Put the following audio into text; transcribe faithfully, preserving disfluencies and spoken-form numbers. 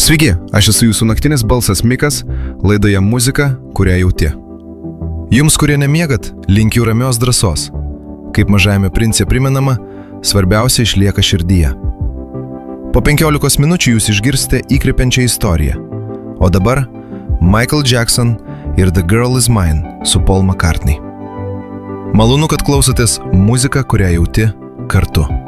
Sveiki, aš esu jūsų naktinis balsas Mikas, laidoje muzika, kurią jauti. Jums, kurie nemiegat, linkiu ramios drąsos. Kaip mažajame prince primenama, svarbiausia išlieka širdyje. Po penkiolikos minučių jūs išgirsite įkvepiančią istoriją. O dabar Michael Jackson ir The Girl Is Mine su Paul McCartney. Malonu, kad klausotės muziką, kurią jauti kartu.